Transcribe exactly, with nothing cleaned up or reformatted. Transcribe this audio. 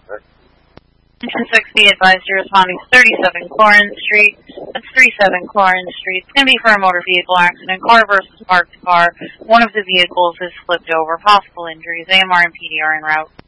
six be advised you're responding to thirty-seven Clarence Street. That's thirty-seven Clarence Street. It's going to be for a motor vehicle accident. Car versus parked car. One of the vehicles is flipped over. Possible injuries. A M R and P D are en route.